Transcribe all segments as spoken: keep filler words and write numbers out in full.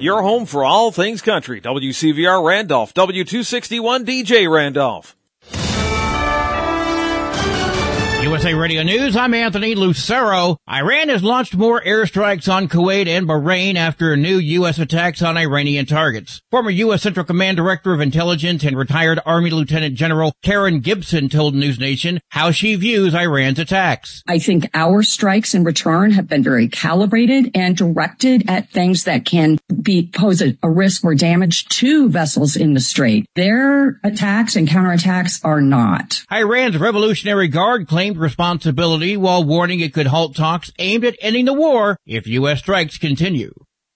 your home for all things country. W C V R Randolph, W two sixty-one D J Randolph. U S A Radio News, I'm Anthony Lucero. Iran has launched more airstrikes on Kuwait and Bahrain after new U S attacks on Iranian targets. Former U S Central Command Director of Intelligence and retired Army Lieutenant General Karen Gibson told News Nation how she views Iran's attacks. I think our strikes in return have been very calibrated and directed at things that can be pose a, a risk or damage to vessels in the strait. Their attacks and counterattacks are not. Iran's Revolutionary Guard claimed responsibility while warning it could halt talks aimed at ending the war if U S strikes continue.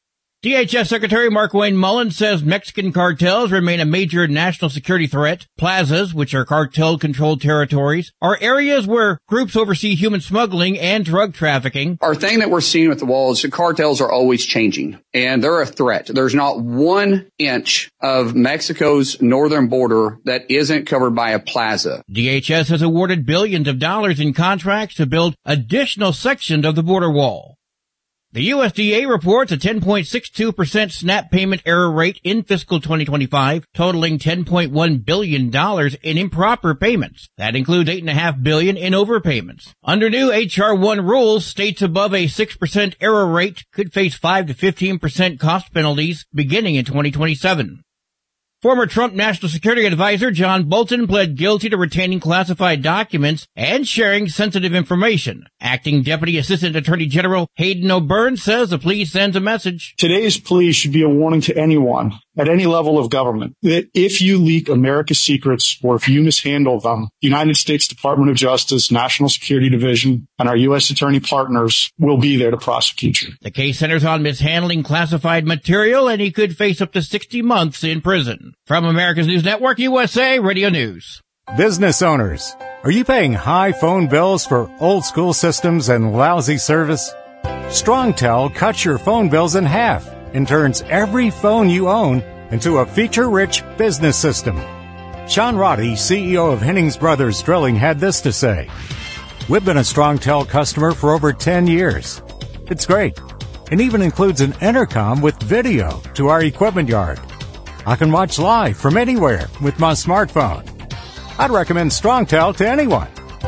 D H S Secretary Markwayne Mullin says Mexican cartels remain a major national security threat. Plazas, which are cartel-controlled territories, are areas where groups oversee human smuggling and drug trafficking. Our thing that we're seeing with the wall is the cartels are always changing, and they're a threat. There's not one inch of Mexico's northern border that isn't covered by a plaza. D H S has awarded billions of dollars in contracts to build additional sections of the border wall. The U S D A reports a ten point six two percent SNAP payment error rate in fiscal twenty twenty-five, totaling ten point one billion dollars in improper payments. That includes eight point five billion dollars in overpayments. Under new H R one rules, states above a six percent error rate could face five to fifteen percent cost penalties beginning in twenty twenty-seven. Former Trump National Security Advisor John Bolton pled guilty to retaining classified documents and sharing sensitive information. Acting Deputy Assistant Attorney General Hayden O'Byrne says the plea sends a message. Today's plea should be a warning to anyone at any level of government that if you leak America's secrets or if you mishandle them, the United States Department of Justice, National Security Division, and our U S attorney partners will be there to prosecute you. The case centers on mishandling classified material, and he could face up to sixty months in prison. From America's News Network, U S A Radio News. Business owners, are you paying high phone bills for old school systems and lousy service? StrongTel cuts your phone bills in half and turns every phone you own into a feature-rich business system. Sean Roddy, C E O of Hennings Brothers Drilling, had this to say. We've been a StrongTel customer for over ten years. It's great. It even includes an intercom with video to our equipment yard. I can watch live from anywhere with my smartphone. I'd recommend StrongTel to anyone.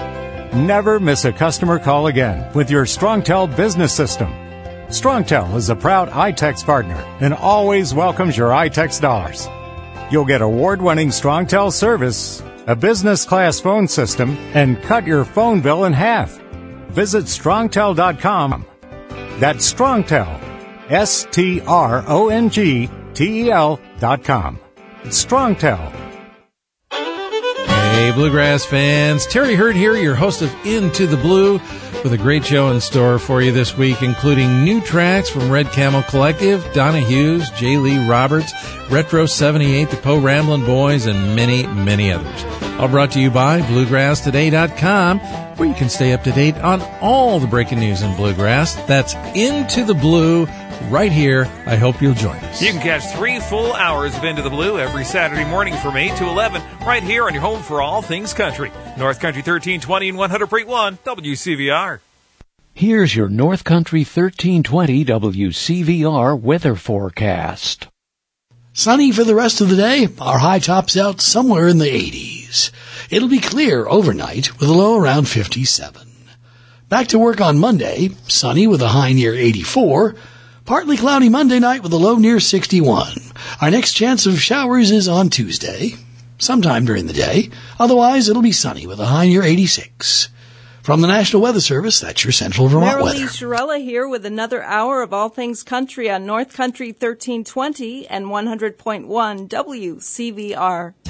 Never miss a customer call again with your StrongTel business system. StrongTel is a proud iTex partner and always welcomes your iTex dollars. You'll get award-winning StrongTel service, a business-class phone system, and cut your phone bill in half. Visit strongtel dot com. That's StrongTel, S T R O N G T E L dot com. It's StrongTel. Hey, Bluegrass fans. Terry Hurd here, your host of Into the Blue, with a great show in store for you this week, including new tracks from Red Camel Collective, Donna Hughes, J. Lee Roberts, Retro seventy-eight, the Poe Ramblin' Boys, and many, many others. All brought to you by Bluegrass Today dot com, where you can stay up to date on all the breaking news in Bluegrass. That's Into the Blue, right here. I hope you'll join us. You can catch three full hours of Into the Blue every Saturday morning from eight to eleven, right here on your home for all things country. North Country thirteen twenty and one hundred point one W C V R. Here's your North Country thirteen twenty W C V R weather forecast. Sunny for the rest of the day. Our high tops out somewhere in the eighties. It'll be clear overnight with a low around fifty-seven. Back to work on Monday. Sunny with a high near eighty-four. Partly cloudy Monday night with a low near sixty-one. Our next chance of showers is on Tuesday, sometime during the day. Otherwise, it'll be sunny with a high near eighty-six. From the National Weather Service, that's your Central Vermont Marilee weather. Shirella here with another hour of all things country on North Country thirteen twenty and one hundred point one W C V R.